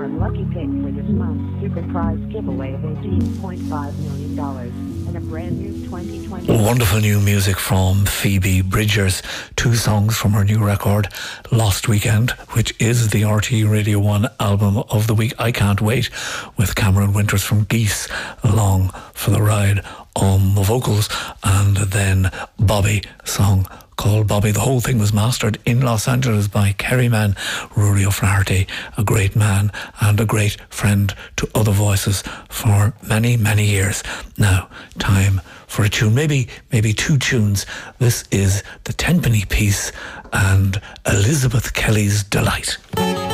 our lucky pick for this month's super prize giveaway of $18.5 million and a brand new 2020... Wonderful new music from Phoebe Bridgers. 2 songs from her new record, Lost Weekend, which is the RTE Radio 1 album of the week. I Can't Wait, with Cameron Winters from Geese along for the ride on the vocals, and then Bobby, song called Bobby. The whole thing was mastered in Los Angeles by Kerry Mann, Rory O'Flaherty, a great man and a great friend to Other Voices for many, many years. Now, time for a tune, maybe 2 tunes. This is the Tenpenny Piece and Elizabeth Kelly's Delight.